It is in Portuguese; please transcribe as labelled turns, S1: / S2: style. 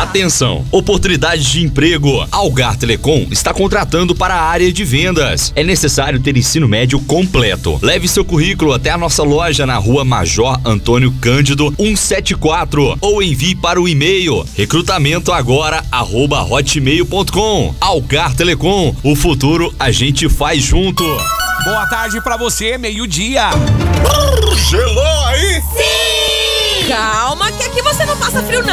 S1: Atenção! Oportunidades de emprego. A Algar Telecom está contratando para a área de vendas. É necessário ter ensino médio completo. Leve seu currículo até a nossa loja na Rua Major Antônio Cândido 174 ou envie para o e-mail recrutamentoagora@hotmail.com. Algar Telecom, o futuro a gente faz junto.
S2: Boa tarde pra você, meio-dia.
S3: Gelou aí?
S4: Sim! Calma que aqui você não passa frio não.